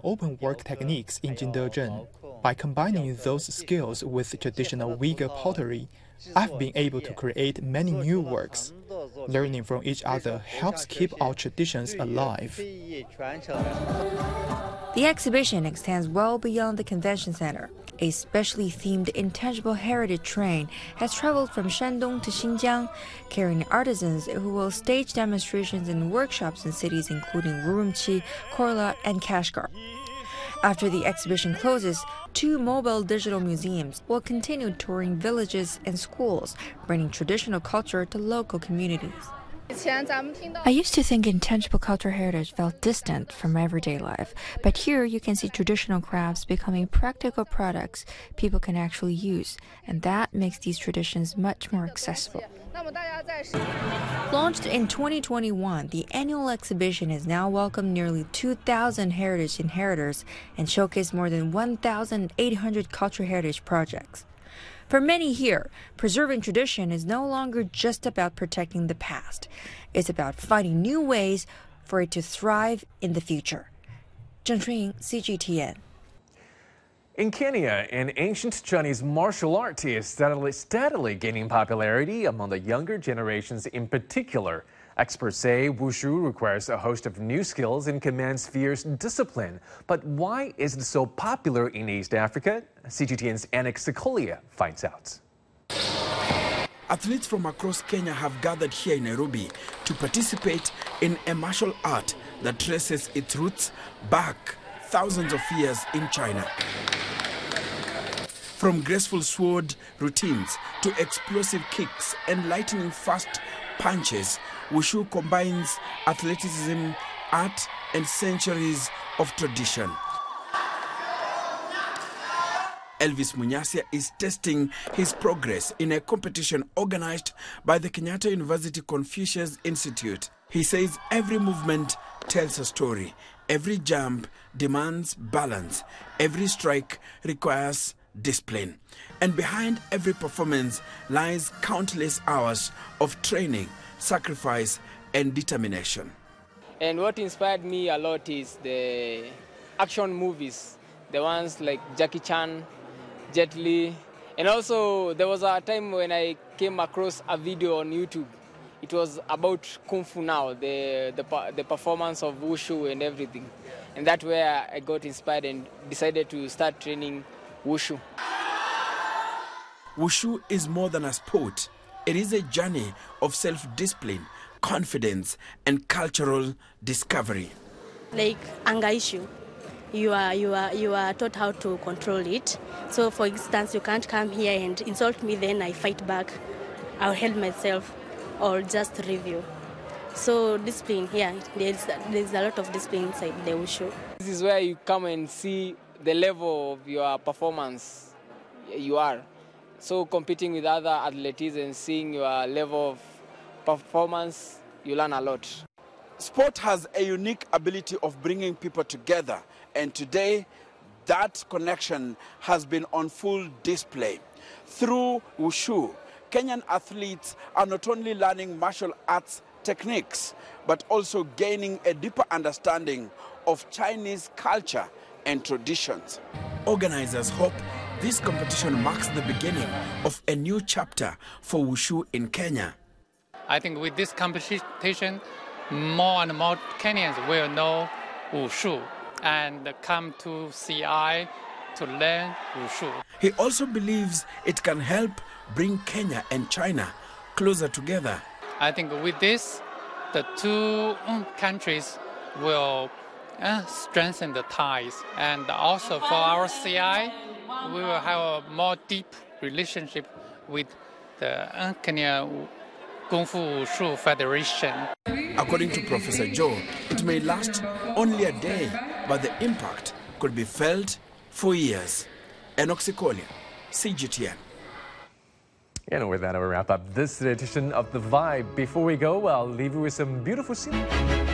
open work techniques in Jingdezhen. By combining those skills with traditional Uyghur pottery, I've been able to create many new works. Learning from each other helps keep our traditions alive. The exhibition extends well beyond the convention center. A specially themed intangible heritage train has traveled from Shandong to Xinjiang, carrying artisans who will stage demonstrations and workshops in cities including Urumqi, Korla, and Kashgar. After the exhibition closes, 2 mobile digital museums will continue touring villages and schools, bringing traditional culture to local communities. I used to think intangible cultural heritage felt distant from everyday life, but here you can see traditional crafts becoming practical products people can actually use, and that makes these traditions much more accessible. Launched in 2021, the annual exhibition has now welcomed nearly 2,000 heritage inheritors and showcased more than 1,800 cultural heritage projects. For many here, preserving tradition is no longer just about protecting the past. It's about finding new ways for it to thrive in the future. Zheng Chunying, CGTN. In Kenya, an ancient Chinese martial art is steadily gaining popularity among the younger generations in particular. Experts say wushu requires a host of new skills and commands fierce discipline. But why is it so popular in East Africa? CGTN's Anik Sikolia finds out. Athletes from across Kenya have gathered here in Nairobi to participate in a martial art that traces its roots back thousands of years in China. From graceful sword routines to explosive kicks and lightning-fast punches, wushu combines athleticism, art, and centuries of tradition. Elvis Munyasia is testing his progress in a competition organized by the Kenyatta University Confucius Institute. He says every movement tells a story, every jump demands balance, every strike requires discipline. And behind every performance lies countless hours of training, sacrifice, and determination. And what inspired me a lot is the action movies, the ones like Jackie Chan, Jet Li, and also there was a time when I came across a video on YouTube. It was about Kung Fu Now, the performance of wushu and everything. And that's where I got inspired and decided to start training wushu. Wushu is more than a sport. It is a journey of self-discipline, confidence, and cultural discovery. Like anger issue, you are taught how to control it. So, for instance, you can't come here and insult me, then I fight back. I'll help myself, or just review. So, discipline, yeah, there's a lot of discipline inside the wushu. This is where you come and see the level of your performance you are. So competing with other athletes and seeing your level of performance, you learn a lot. Sport has a unique ability of bringing people together, and today that connection has been on full display. Through wushu, Kenyan athletes are not only learning martial arts techniques, but also gaining a deeper understanding of Chinese culture and traditions. Organizers hope this competition marks the beginning of a new chapter for wushu in Kenya. I think with this competition, more and more Kenyans will know wushu and come to CI to learn wushu. He also believes it can help bring Kenya and China closer together. I think with this, the two countries will strengthen the ties, and also for our CI, we will have a more deep relationship with the Kenya Kung Fu Wushu Federation. According to Professor Joe, it may last only a day, but the impact could be felt for years. Enoch Sikolia, CGTN. And with that, I will wrap up this edition of The Vibe. Before we go, I'll leave you with some beautiful scenery.